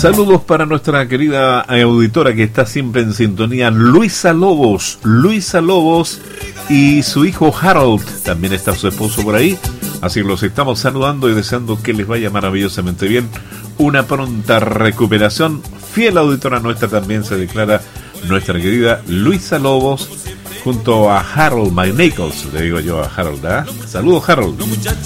Saludos para nuestra querida auditora que está siempre en sintonía, Luisa Lobos y su hijo Harold, también está su esposo por ahí, así que los estamos saludando y deseando que les vaya maravillosamente bien, una pronta recuperación. Fiel auditora nuestra también se declara nuestra querida Luisa Lobos junto a Harold McNichols, le digo yo a Harold, ¿eh? Saludos, Harold.